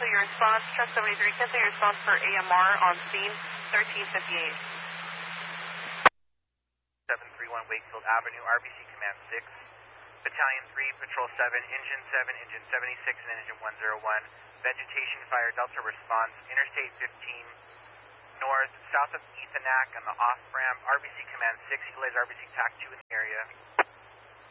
cancel your response. Truck 73, cancel your response for AMR on scene 1358. 731 Wakefield Avenue, RBC Command 6. Battalion 3, Patrol 7, Engine 7, Engine 76, and Engine 101. Vegetation fire, Delta response, Interstate 15 north, south of Ethanak on the off-ramp. RBC Command 6, utilize RBC TAC 2 in the area.